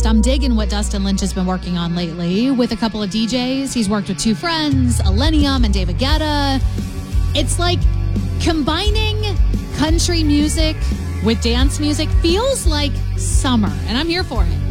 honest, I'm digging what Dustin Lynch has been working on lately with a couple of DJs. He's worked with Two Friends, Illenium, and David Guetta. It's like combining country music with dance music feels like summer, and I'm here for it.